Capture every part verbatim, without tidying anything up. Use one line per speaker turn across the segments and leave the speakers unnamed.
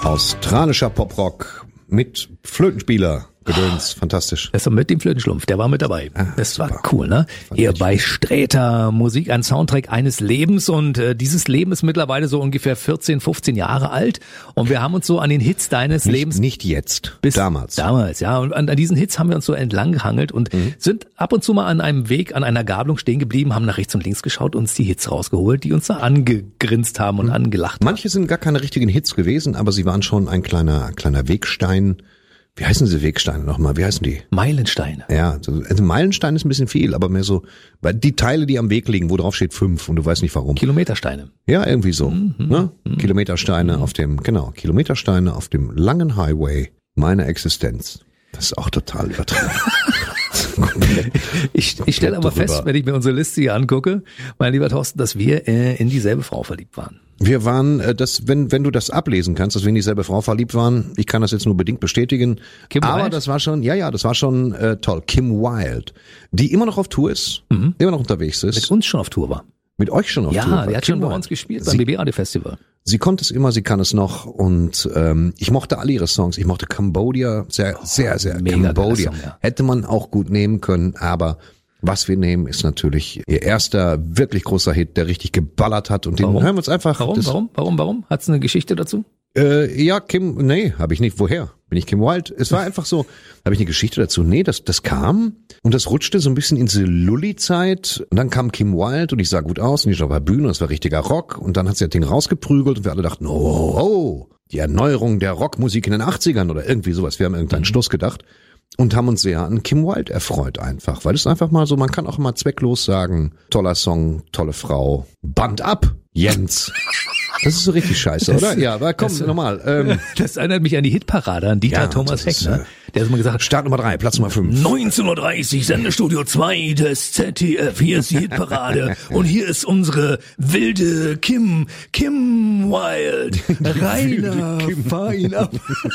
Australischer Poprock mit Flötenspieler. Gedöns, fantastisch.
Das war mit dem Flötenschlumpf, der war mit dabei.
Ah,
das war
super.
cool, ne?
Fand
Hier
ich.
bei Sträter, Musik, ein Soundtrack eines Lebens und äh, dieses Leben ist mittlerweile so ungefähr vierzehn, fünfzehn Jahre alt und wir haben uns so an den Hits deines
Nicht,
Lebens
nicht jetzt,
bis
damals.
Damals, ja. Und an, an diesen Hits haben wir uns so entlang gehangelt und
Mhm.
sind ab und zu mal an einem Weg, an einer Gabelung stehen geblieben, haben nach rechts und links geschaut und uns die Hits rausgeholt, die uns da angegrinst haben und angelacht haben.
Manche sind gar keine richtigen Hits gewesen, aber sie waren schon ein kleiner, kleiner Wegstein. Wie heißen diese Wegsteine nochmal? Wie heißen die?
Meilensteine.
Ja, so- also Meilenstein ist ein bisschen viel, aber mehr so, weil die Teile, die am Weg liegen, wo drauf steht fünf und du weißt nicht warum.
Kilometersteine.
Ja, irgendwie so. Ne? Kilometersteine auf dem, genau, Kilometersteine auf dem langen Highway meiner Existenz. Das ist auch total übertrieben.
Ich, ich stelle aber
drüber.
fest, wenn ich mir unsere Liste hier angucke, mein lieber Thorsten, dass wir äh, in dieselbe Frau verliebt waren.
Wir waren, äh, das, wenn, wenn du das ablesen kannst, dass wir in dieselbe Frau verliebt waren, ich kann das jetzt nur bedingt bestätigen.
Kim
aber
Wilde?
das war schon, ja, ja, das war schon äh, toll. Kim Wilde, die immer noch auf Tour ist, immer noch unterwegs ist.
Mit uns schon auf Tour war.
Mit euch schon auf
Ja,
Tour. war.
der hat
Kim
schon bei
Wilde.
uns gespielt
Sie-
beim B B Radio Festival.
Sie konnte es immer, sie kann es noch und ähm, ich mochte alle ihre Songs. Ich mochte Cambodia sehr, sehr, sehr.
mega geiler
Cambodia
Song, ja.
hätte man auch gut nehmen können, aber was wir nehmen, ist natürlich ihr erster wirklich großer Hit, der richtig geballert hat und den
Warum?
hören wir uns einfach.
Warum,
das,
warum, warum, warum? Hat's eine Geschichte dazu?
Äh, ja, Kim, nee, habe ich nicht. Woher? Bin ich Kim Wilde? Es war einfach so, habe ich eine Geschichte dazu? Nee, das, das kam und das rutschte so ein bisschen in diese Lulli-Zeit und dann kam Kim Wilde und ich sah gut aus und ich war auf der Bühne, das war richtiger Rock und dann hat sie das Ding rausgeprügelt und wir alle dachten, oh, oh, die Erneuerung der Rockmusik in den achtzigern oder irgendwie sowas. Wir haben irgendeinen Schluss gedacht und haben uns sehr an Kim Wilde erfreut einfach, weil es einfach mal so, man kann auch mal zwecklos sagen, toller Song, tolle Frau, Band ab, Jens. Das ist so richtig scheiße, oder? Ja, aber komm,
das-
nochmal. Ähm,
Das erinnert mich an die Hitparade, an Dieter
Ja,
Thomas
das
Heck,
ist,
ne? Der hat immer gesagt,
Start Nummer drei, Platz Nummer fünf.
neunzehn Uhr dreißig, Sendestudio zwei des Z D F, hier ist die Hitparade und hier ist unsere wilde Kim, Kim Wilde, Rainer, fahr ihn ab.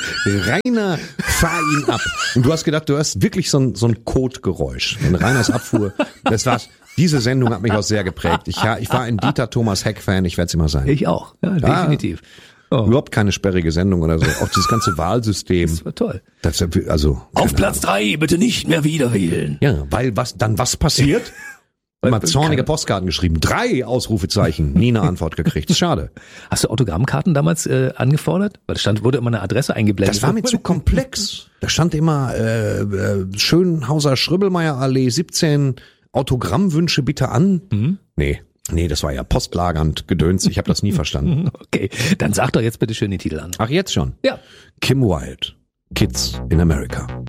Rainer, fahr ihn ab. Und du hast gedacht, du hast wirklich so ein, so ein Kotgeräusch. Wenn Rainers Abfuhr, das war's. Diese Sendung hat mich auch sehr geprägt. Ich, ja, ich war ein Dieter Thomas Heck-Fan, ich werde es immer sein.
Ich auch, ja, definitiv. Oh,
Überhaupt keine sperrige Sendung oder so. Auch dieses ganze Wahlsystem.
das war toll.
Das, also,
Auf
keine
Platz drei bitte nicht mehr wieder wählen.
Ja, weil was dann was passiert? Mal zornige Postkarten geschrieben. Drei Ausrufezeichen. Nie eine Antwort gekriegt. Schade.
Hast du Autogrammkarten damals äh, angefordert? Weil da stand, wurde immer eine Adresse eingeblendet.
Das war mir zu komplex. Da stand immer äh, äh, Schönhauser Schröbelmeier Allee siebzehn Autogrammwünsche bitte an.
Mhm.
Nee, nee, das war ja postlagernd Gedöns. Ich habe das nie verstanden.
Okay, dann sag doch jetzt bitte schön den Titel an.
Ach, jetzt schon.
Ja.
Kim Wilde. Kids in America.